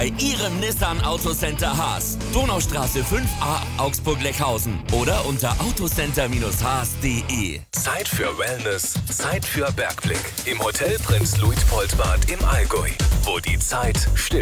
Bei Ihrem Nissan Autocenter Haas. Donaustraße 5a, Augsburg-Leckhausen. Oder unter autocenter-haas.de. Zeit für Wellness, Zeit für Bergblick. Im Hotel Prinz Luitpold Bad im Allgäu. Wo die Zeit still